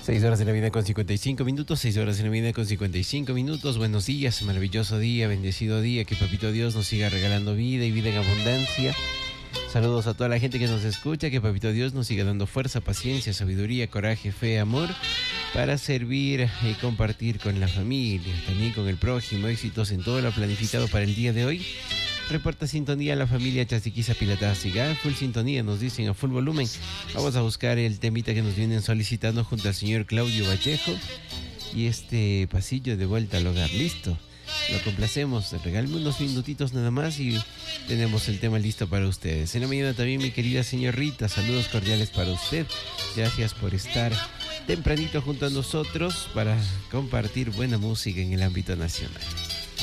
6 horas de la vida con 55 minutos, 6 horas de la vida con 55 minutos. Buenos días, maravilloso día, bendecido día. Que Papito Dios nos siga regalando vida y vida en abundancia. Saludos a toda la gente que nos escucha. Que Papito Dios nos siga dando fuerza, paciencia, sabiduría, coraje, fe, amor para servir y compartir con la familia, también con el prójimo. Éxitos en todo lo planificado para el día de hoy. Reporta sintonía a la familia Chasiquiza Pilatasiga. Full sintonía, nos dicen a full volumen. Vamos a buscar el temita que nos vienen solicitando junto al señor Claudio Vallejo. Y este pasillo de vuelta al hogar. Listo. Lo complacemos. Regálame unos minutitos nada más y tenemos el tema listo para ustedes. En la mañana también mi querida señorita. Saludos cordiales para usted. Gracias por estar tempranito junto a nosotros para compartir buena música en el ámbito nacional.